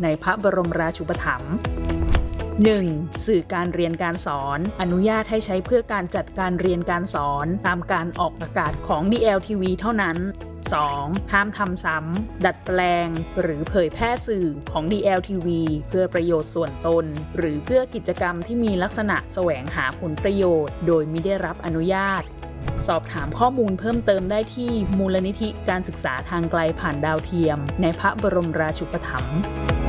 ในพระบรมราชูปถัมภ์ 1. สื่อการเรียนการสอนอนุญาตให้ใช้เพื่อการจัดการเรียนการสอนตามการออกอากาศของ DLTV เท่านั้น 2. ห้ามทำซ้ำดัดแปลงหรือเผยแพร่สื่อของ DLTV เพื่อประโยชน์ส่วนตนหรือเพื่อกิจกรรมที่มีลักษณะแสวงหาผลประโยชน์โดยมิได้รับอนุญาตสอบถามข้อมูลเพิ่มเติมได้ที่มูลนิธิการศึกษาทางไกลผ่านดาวเทียมในพระบรมราชูปถัมภ์